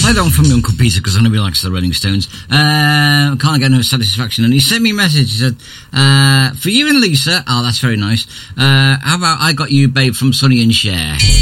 play that one from my Uncle Peter because I know he likes the Rolling Stones. Can't get no satisfaction. And he sent me a message. He said, for you and Lisa, oh, that's very nice. How about I Got You, Babe, from Sonny and Cher?